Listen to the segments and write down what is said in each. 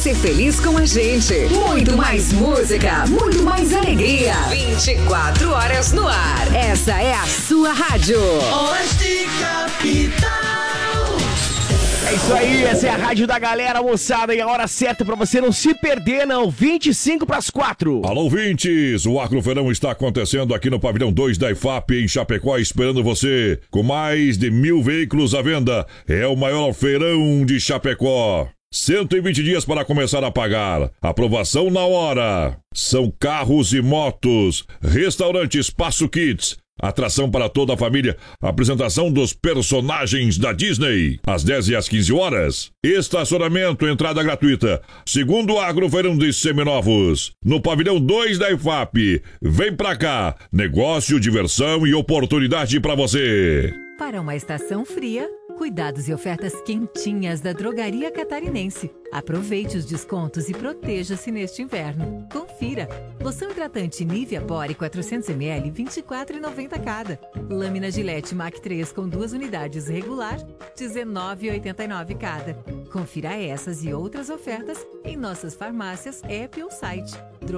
ser feliz com a gente. Muito mais música, muito mais alegria. 24 horas no ar. Essa é a sua rádio. Oeste Capital. É isso aí, essa é a rádio da galera, moçada, e a hora certa pra você não se perder, não. 25:04. Alô, ouvintes, o Agrofeirão está acontecendo aqui no pavilhão 2 da IFAP, em Chapecó, esperando você. Com mais de 1.000 veículos à venda, é o maior feirão de Chapecó. 120 dias para começar a pagar. Aprovação na hora. São carros e motos. Restaurante Espaço Kids. Atração para toda a família. Apresentação dos personagens da Disney. Às 10 e às 15 horas. Estacionamento, entrada gratuita. Segundo Agrofeirão de Seminovos. No pavilhão 2 da IFAP. Vem pra cá. Negócio, diversão e oportunidade para você. Para uma estação fria, cuidados e ofertas quentinhas da Drogaria Catarinense. Aproveite os descontos e proteja-se neste inverno. Confira. Loção hidratante Nivea Body 400ml, R$ 24,90 cada. Lâmina Gillette Mac 3 com 2 unidades regular, R$ 19,89 cada. Confira essas e outras ofertas em nossas farmácias, app ou site.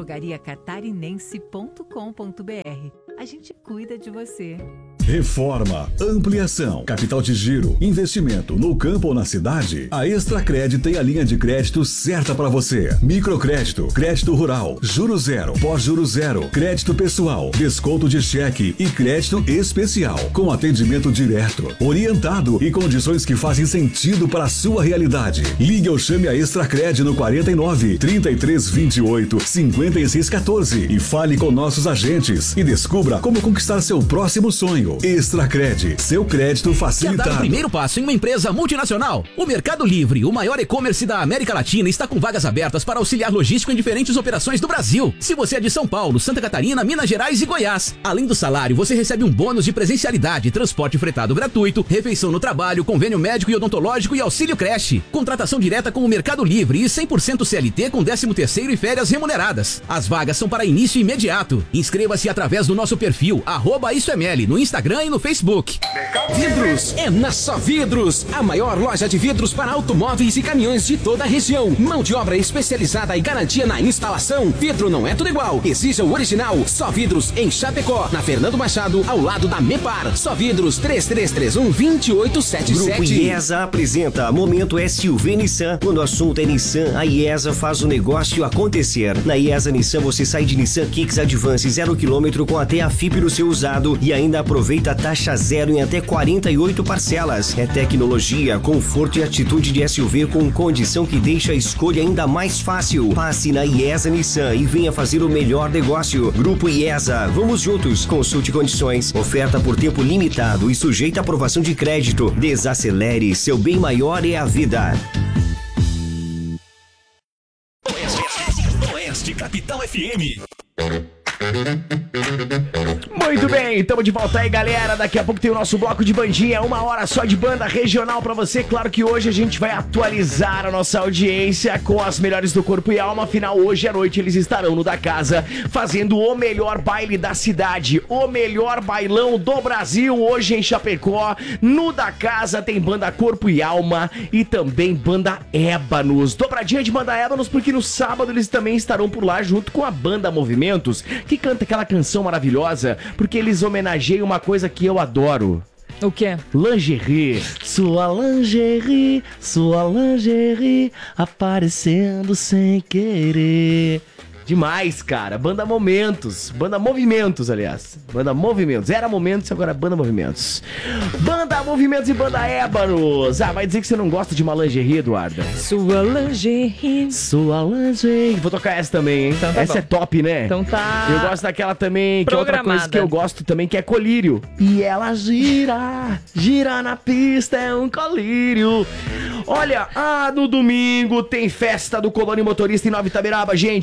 drogariacatarinense.com.br. A gente cuida de você. Reforma, ampliação, capital de giro, investimento no campo ou na cidade. A Extracred tem a linha de crédito certa para você. Microcrédito, crédito rural, juro zero, pós-juro zero, crédito pessoal, desconto de cheque e crédito especial, com atendimento direto, orientado e condições que fazem sentido para a sua realidade. Ligue ou chame a Extracred no 49 33 28 56 14 e fale com nossos agentes e descubra como conquistar seu próximo sonho. Extracred, seu crédito facilitado. Quer dar o primeiro passo em uma empresa multinacional? O Mercado Livre, o maior e-commerce da América Latina, está com vagas abertas para auxiliar logístico em diferentes operações do Brasil. Se você é de São Paulo, Santa Catarina, Minas Gerais e Goiás. Além do salário, você recebe um bônus de presencialidade, transporte fretado gratuito, refeição no trabalho, convênio médico e odontológico e auxílio creche. Contratação direta com o Mercado Livre e 100% CLT com 13º e férias remuneradas. As vagas são para início imediato. Inscreva-se através do nosso perfil @IsoML no Instagram e no Facebook. Vidros é na Só Vidros, a maior loja de vidros para automóveis e caminhões de toda a região. Mão de obra especializada e garantia na instalação. Vidro não é tudo igual, exija o original. Só Vidros em Chapecó, na Fernando Machado, ao lado da Mepar. Só Vidros 3331-2877. Grupo IESA apresenta Momento SUV Nissan. Quando o assunto é Nissan, a IESA faz o negócio acontecer. Na IESA Nissan você sai de Nissan Kicks Advance 0 km com até a FIP no seu usado e ainda aproveita a taxa zero em até 48 parcelas. É tecnologia, conforto e atitude de SUV com condição que deixa a escolha ainda mais fácil. Passe na IESA Nissan e venha fazer o melhor negócio. Grupo IESA, vamos juntos. Consulte condições. Oferta por tempo limitado e sujeita à aprovação de crédito. Desacelere, seu bem maior é a vida. Oeste Capital FM. Muito bem, estamos de volta aí, galera. Daqui a pouco tem o nosso bloco de bandinha, 1 hora só de banda regional pra você. Claro que hoje a gente vai atualizar a nossa audiência com as melhores do corpo e alma. Afinal, hoje à noite eles estarão no da casa fazendo o melhor baile da cidade, o melhor bailão do Brasil. Hoje em Chapecó, no da casa tem banda Corpo e Alma e também banda Ébanos. Dobradinha de banda Ébanos porque no sábado eles também estarão por lá junto com a banda Movimentos, que canta aquela canção maravilhosa, porque eles homenageiam uma coisa que eu adoro. O quê? Lingerie. Sua lingerie aparecendo sem querer. Demais, cara. Banda Momentos. Banda Movimentos, aliás. Banda Movimentos. Era Momentos, agora é Banda Movimentos. Banda Movimentos e Banda Ébanos. Ah, vai dizer que você não gosta de uma lingerie, Eduarda? Sua lingerie. Vou tocar essa também, hein? Então tá essa bom. É top, né? Então tá. Eu gosto daquela também, que é outra coisa que eu gosto também, que é Colírio. E ela gira na pista, é um colírio. Olha, no domingo tem festa do Colônia Motorista em Nova Itaberaba, gente.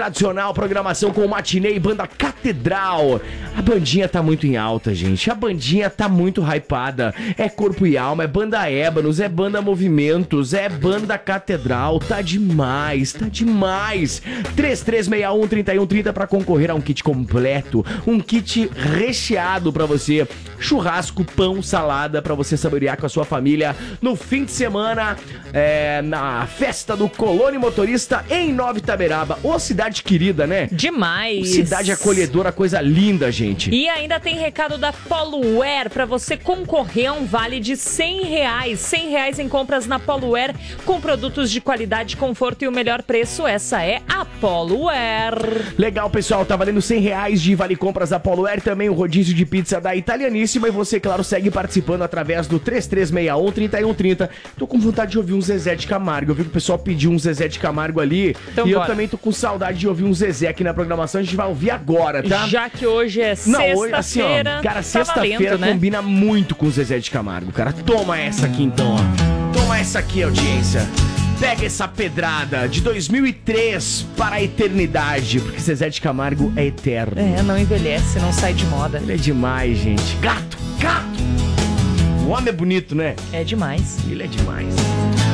tradicional programação com Matinê e banda Catedral. A bandinha tá muito em alta, gente. A bandinha tá muito hypada. É Corpo e Alma, é banda Ébanos, é banda Movimentos, é banda Catedral. Tá demais, tá demais. 3361-3130 pra concorrer a um kit completo. Um kit recheado pra você. Churrasco, pão, salada pra você saborear com a sua família no fim de semana, na festa do Colônia Motorista em Nova Itaberaba. Ô, cidade querida, né? Demais. Cidade acolhedora, coisa linda, gente. E ainda tem recado da Poluer pra você concorrer a um vale de R$100. R$100 em compras na Poluer com produtos de qualidade, conforto e o melhor preço. Essa é a Poluer. Legal, pessoal. Tá valendo R$100 de vale compras da Poluer. Também o rodízio de pizza da Italianíssima. E você, claro, segue participando através do 3361-3130. Tô com vontade de ouvir um Zezé de Camargo. Eu vi que o pessoal pediu um Zezé de Camargo ali. Então, eu também tô com saudade de ouvir um Zezé aqui na programação. A gente vai ouvir agora, tá? Já que hoje é sexta-feira. Assim, ó, cara, sexta-feira né? combina muito com o Zezé de Camargo, cara. Toma essa aqui, então, ó. Toma essa aqui, audiência. Pega essa pedrada de 2003 para a eternidade, porque Zezé de Camargo é eterno. Não envelhece, não sai de moda. Ele é demais, gente. Gato! O homem é bonito, né? É demais. Ele é demais.